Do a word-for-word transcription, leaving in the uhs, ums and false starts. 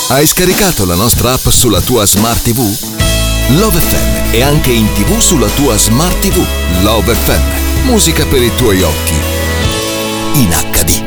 Hai scaricato la nostra app sulla tua Smart ti vu? Love effe emme è anche in tivù sulla tua Smart ti vu. Love effe emme, musica per i tuoi occhi in acca di.